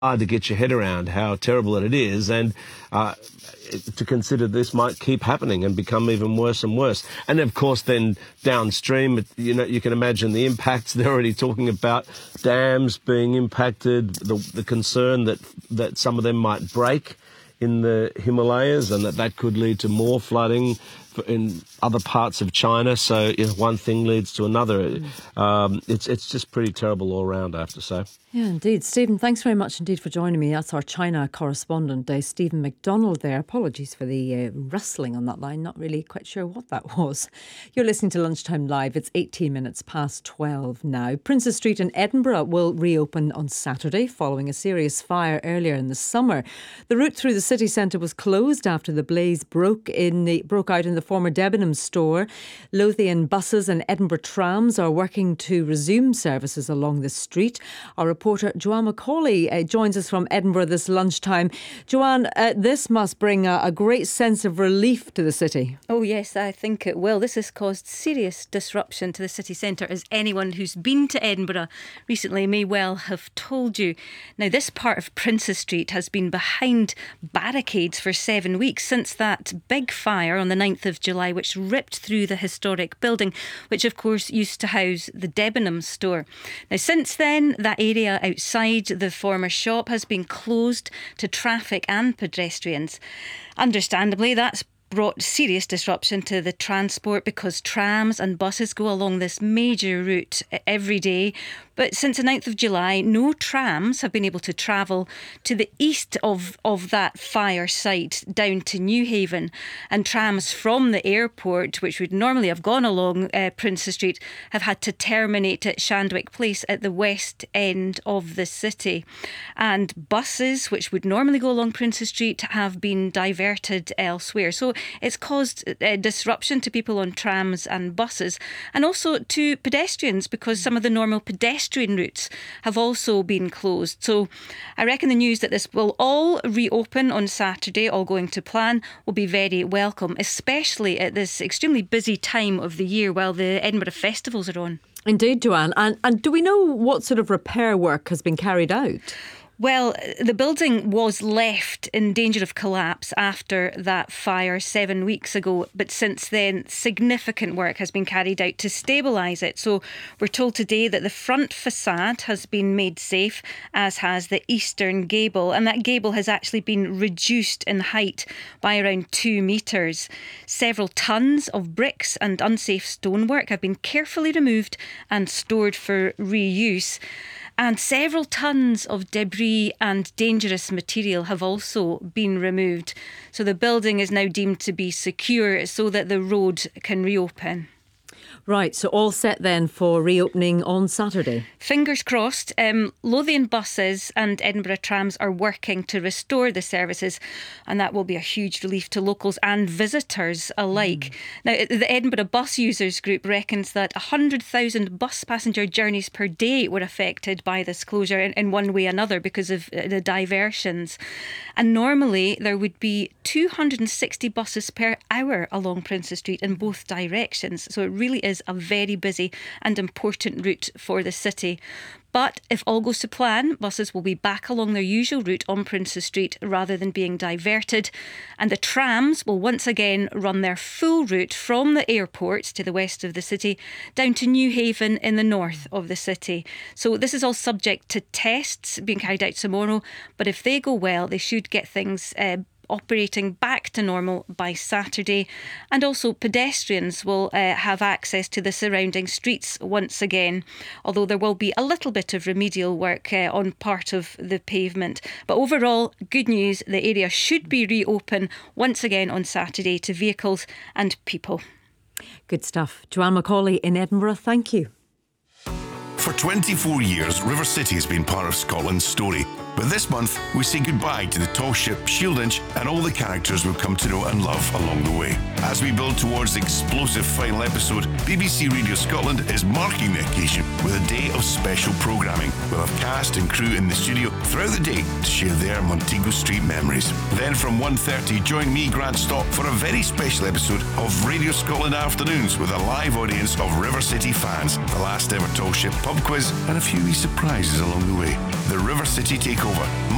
hard to get your head around how terrible it is, and to consider this might keep happening and become even worse and worse. And of course, then downstream, you can imagine the impacts. They're already talking about dams being impacted, the concern that some of them might break in the Himalayas, and that could lead to more flooding in other parts of China. So one thing leads to another. It's just pretty terrible all around, I have to say. Yeah, indeed. Stephen, thanks very much indeed for joining me. That's our China correspondent, Stephen McDonald there. Apologies for the rustling on that line. Not really quite sure what that was. You're listening to Lunchtime Live. It's 18 minutes past 12 now. Princes Street in Edinburgh will reopen on Saturday following a serious fire earlier in the summer. The route through the city centre was closed after the blaze broke out in the former Debenhams store. Lothian buses and Edinburgh trams are working to resume services along the street. Our reporter Joanne Macaulay joins us from Edinburgh this lunchtime. Joanne, this must bring a great sense of relief to the city. Oh yes, I think it will. This has caused serious disruption to the city centre, as anyone who's been to Edinburgh recently may well have told you. Now, this part of Princes Street has been behind barricades for 7 weeks since that big fire on the 9th of July, which ripped through the historic building, which of course used to house the Debenhams store. Now, since then, that area outside the former shop has been closed to traffic and pedestrians. Understandably, that's brought serious disruption to the transport because trams and buses go along this major route every day. But since the 9th of July, no trams have been able to travel to the east of that fire site down to Newhaven. And trams from the airport, which would normally have gone along Princes Street, have had to terminate at Shandwick Place at the west end of the city. And buses, which would normally go along Princes Street, have been diverted elsewhere. So it's caused disruption to people on trams and buses, and also to pedestrians, because some of the normal pedestrian routes have also been closed. So I reckon the news that this will all reopen on Saturday, all going to plan, will be very welcome, especially at this extremely busy time of the year while the Edinburgh festivals are on. Indeed, Joanne. And do we know what sort of repair work has been carried out? Well, the building was left in danger of collapse after that fire 7 weeks ago, but since then significant work has been carried out to stabilise it. So we're told today that the front facade has been made safe, as has the eastern gable, and that gable has actually been reduced in height by around 2 metres. Several tonnes of bricks and unsafe stonework have been carefully removed and stored for reuse. And several tonnes of debris and dangerous material have also been removed. So the building is now deemed to be secure so that the road can reopen. Right, so all set then for reopening on Saturday. Fingers crossed. Lothian buses and Edinburgh trams are working to restore the services, and that will be a huge relief to locals and visitors alike. Now, the Edinburgh Bus Users Group reckons that 100,000 bus passenger journeys per day were affected by this closure in one way or another because of the diversions. And normally there would be 260 buses per hour along Princes Street in both directions. So it really is a very busy and important route for the city. But if all goes to plan, buses will be back along their usual route on Princes Street rather than being diverted. And the trams will once again run their full route from the airport to the west of the city down to Newhaven in the north of the city. So this is all subject to tests being carried out tomorrow. But if they go well, they should get things operating back to normal by Saturday. And also pedestrians will have access to the surrounding streets once again, although there will be a little bit of remedial work on part of the pavement. But overall, good news, the area should be reopened once again on Saturday to vehicles and people. Good stuff. Joanne Macaulay in Edinburgh, thank you. For 24 years, River City has been part of Scotland's story. But this month, we say goodbye to the tall ship Shieldinch and all the characters we've come to know and love along the way. As we build towards the explosive final episode, BBC Radio Scotland is marking the occasion with a day of special programming. We'll have cast and crew in the studio throughout the day to share their Montego Street memories. Then from 1:30, join me, Grant Stott, for a very special episode of Radio Scotland Afternoons with a live audience of River City fans, the last ever tall ship pub quiz, and a few wee surprises along the way. The River City Takeover,